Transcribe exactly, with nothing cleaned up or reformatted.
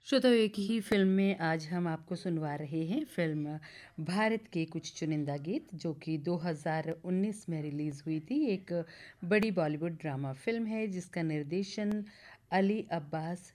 श्रोताओ, एक ही फ़िल्म में आज हम आपको सुनवा रहे हैं फ़िल्म भारत के कुछ चुनिंदा गीत, जो कि दो हज़ार उन्नीस में रिलीज़ हुई थी। एक बड़ी बॉलीवुड ड्रामा फ़िल्म है जिसका निर्देशन अली अब्बास